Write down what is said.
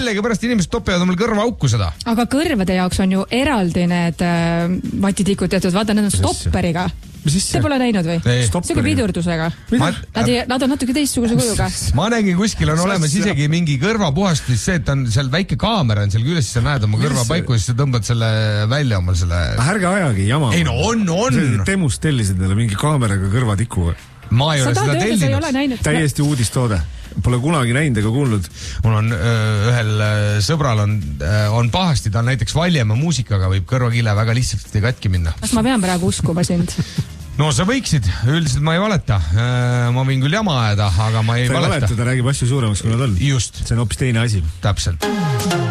millegipärast inimesed topivad omal kõrva auku seda. Aga kõrvade jaoks on ju eraldi need vatitikud tehtud, vaata, need on stopperiga. Te pole näinud või? Siuke pidurdusega. Nad on natuke teistsuguse kujuga. Ma nägin kuskil on olemas isegi mingi kõrvapuhastus, see, et on seal väike kaamera on seal küljes, siis sa näed oma kõrva paiku, siis sa tõmbad selle välja omal selle... Ärge ajagi jama. Ei no on. Temust tellisid neile mingi kaameraga kõrvatiku. Ma ei ole seda tellinud. Täiesti uudistoode. Pole kunagi näinud ega kuulnud. Mul on ühel sõbral on pahasti, ta on näiteks Valjemaa muusikaga võib kõrvakile väga lihtsalt katki minna. Kas ma pean praegu uskuma sind? No sa võiksid, üldiselt ma ei valeta. Ma võin küll jama ajada, aga ma ei valeta. Ta räägib asju suuremaks, kui nad on. Just. See on hoopis teine asi. Täpselt.